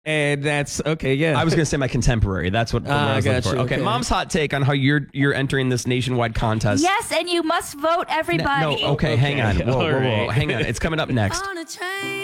And that's okay. Yeah. I was going to say my contemporary. That's what I was looking for. Okay. Mom's hot take on how you're entering this nationwide contest. Yes, and you must vote, everybody. No, okay, hang on. Whoa. Hang on. It's coming up next.